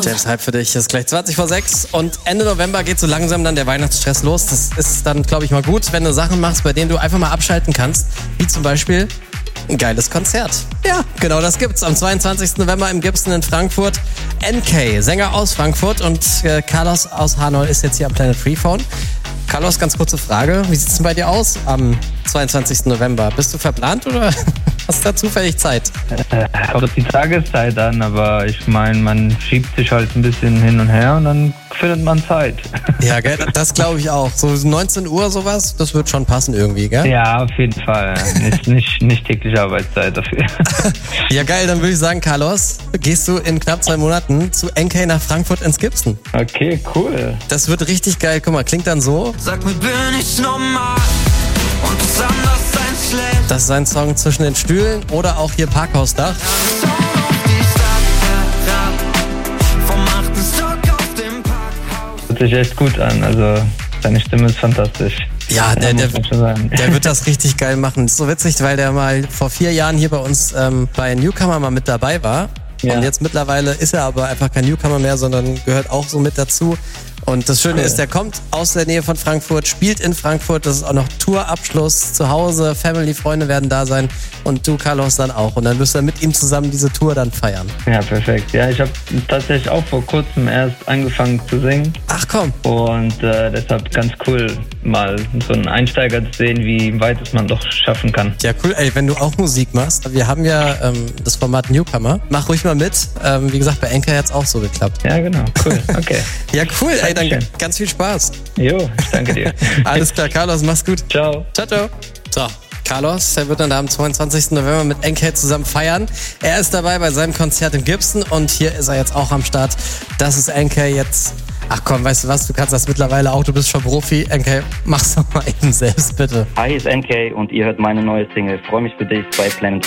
James Hype für dich ist gleich 20:06 und Ende November geht so langsam dann der Weihnachtsstress los. Das ist dann, glaube ich, mal gut, wenn du Sachen machst, bei denen du einfach mal abschalten kannst, wie zum Beispiel ein geiles Konzert. Ja, genau das gibt's am 22. November im Gibson in Frankfurt. NK, Sänger aus Frankfurt, und Carlos aus Hanoi ist jetzt hier am Planet Freephone. Carlos, ganz kurze Frage, wie sieht's denn bei dir aus am 22. November? Bist du verplant oder hast du da zufällig Zeit? Kommt die Tageszeit an, aber ich meine, man schiebt sich halt ein bisschen hin und her und dann findet man Zeit. Ja, gell, das glaube ich auch. So 19 Uhr sowas, das wird schon passen irgendwie, gell? Ja, auf jeden Fall. Nicht tägliche Arbeitszeit dafür. Ja, geil, dann würde ich sagen, Carlos, gehst du in knapp 2 Monaten zu NK nach Frankfurt ins Gibson. Okay, cool. Das wird richtig geil. Guck mal, klingt dann so. Sag mir, bin ich normal und das anders sein schlecht. Das ist ein Song zwischen den Stühlen oder auch hier Parkhausdach. Hört sich echt gut an, also deine Stimme ist fantastisch. Ja, der wird das richtig geil machen. Das ist so witzig, weil der mal vor 4 Jahren hier bei uns bei Newcomer mal mit dabei war. Ja. Und jetzt mittlerweile ist er aber einfach kein Newcomer mehr, sondern gehört auch so mit dazu. Und das Schöne ist, der kommt aus der Nähe von Frankfurt, spielt in Frankfurt, das ist auch noch Tourabschluss zu Hause, Family, Freunde werden da sein und du, Carlos, dann auch. Und dann wirst du mit ihm zusammen diese Tour dann feiern. Ja, perfekt. Ja, ich habe tatsächlich auch vor kurzem erst angefangen zu singen. Ach komm. Und deshalb ganz cool, mal so einen Einsteiger zu sehen, wie weit es man doch schaffen kann. Ja, cool. Ey, wenn du auch Musik machst, wir haben ja das Format Newcomer. Mach ruhig mal mit. Wie gesagt, bei Enka hat es auch so geklappt. Ja, genau. Cool. Okay. Ja, cool. Ey, dann ganz viel Spaß. Jo, ich danke dir. Alles klar, Carlos, mach's gut. Ciao. Ciao, ciao. So, Carlos, der wird dann da am 22. November mit NK zusammen feiern. Er ist dabei bei seinem Konzert in Gibson und hier ist er jetzt auch am Start. Das ist NK jetzt. Ach komm, weißt du was, du kannst das mittlerweile auch, du bist schon Profi. NK, mach's doch mal eben selbst, bitte. Hi, hier ist NK und ihr hört meine neue Single. Freue mich für dich bei Planet